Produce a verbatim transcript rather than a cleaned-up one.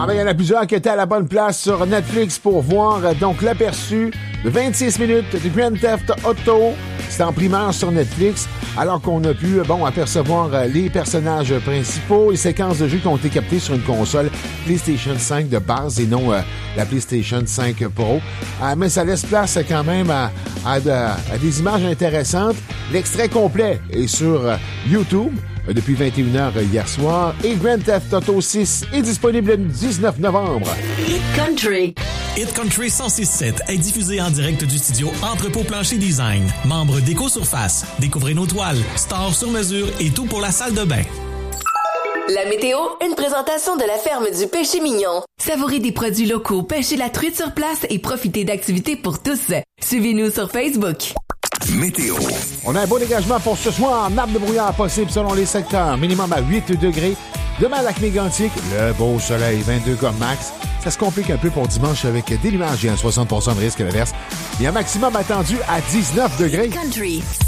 Ah ben, il y en a plusieurs qui étaient à la bonne place sur Netflix pour voir euh, donc l'aperçu de vingt-six minutes de Grand Theft Auto. C'était en primeur sur Netflix, alors qu'on a pu, bon, apercevoir euh, les personnages principaux, les séquences de jeu qui ont été captées sur une console PlayStation cinq de base et non euh, la PlayStation cinq Pro. Euh, mais ça laisse place quand même à, à, de, à des images intéressantes. L'extrait complet est sur euh, YouTube euh, depuis vingt et une heures hier soir. Et Grand Theft Auto six est disponible le dix-neuf novembre. Hit Country. Hit Country cent six sept est diffusé en direct du studio Entrepôt Plancher Design. Membre d'Éco-Surface. Découvrez nos toiles, stores sur mesure et tout pour la salle de bain. La météo, une présentation de la ferme du Péché Mignon. Savourez des produits locaux, pêchez la truite sur place et profitez d'activités pour tous. Suivez-nous sur Facebook. Météo. On a un beau dégagement pour ce soir. Nappe de brouillard possible selon les secteurs. Minimum à huit degrés. Demain, Lac-Mégantic, le beau soleil, vingt-deux comme max. Ça se complique un peu pour dimanche avec des nuages et un soixante pour cent de risque d'averse. Il y a un maximum attendu à dix-neuf degrés. Country.